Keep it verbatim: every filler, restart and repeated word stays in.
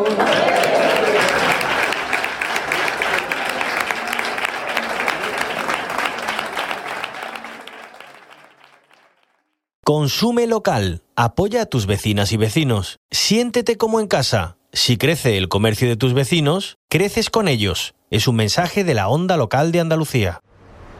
Consume local. Apoya a tus vecinas y vecinos. Siéntete como en casa. Si crece el comercio de tus vecinos, creces con ellos. Es un mensaje de la Onda Local de Andalucía.